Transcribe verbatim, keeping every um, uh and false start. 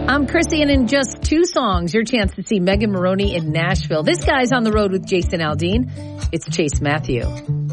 I'm Chrissy, and in just two songs, your chance to see Megan Moroney in Nashville. This guy's on the road with Jason Aldean. It's Chase Matthew.